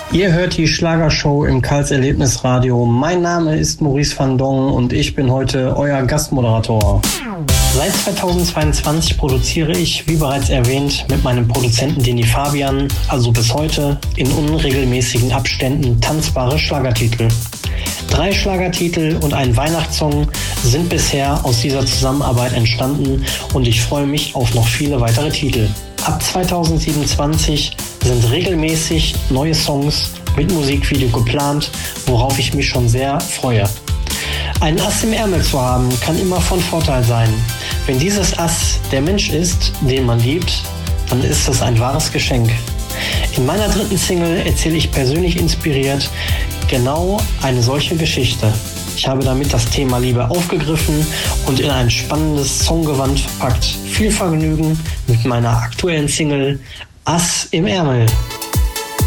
Ihr hört die Schlagershow im Karls Erlebnisradio. Mein Name ist Maurice van Dong und ich bin heute euer Gastmoderator. Seit 2022 produziere ich, wie bereits erwähnt, mit meinem Produzenten Deni Fabian, also bis heute, in unregelmäßigen Abständen tanzbare Schlagertitel. 3 Schlagertitel und ein Weihnachtssong sind bisher aus dieser Zusammenarbeit entstanden und ich freue mich auf noch viele weitere Titel. Ab 2027 sind regelmäßig neue Songs mit Musikvideo geplant, worauf ich mich schon sehr freue. Ein Ass im Ärmel zu haben, kann immer von Vorteil sein. Wenn dieses Ass der Mensch ist, den man liebt, dann ist es ein wahres Geschenk. In meiner 3. Single erzähle ich persönlich inspiriert genau eine solche Geschichte. Ich habe damit das Thema Liebe aufgegriffen und in ein spannendes Songgewand verpackt. Viel Vergnügen mit meiner aktuellen Single Ass im Ärmel.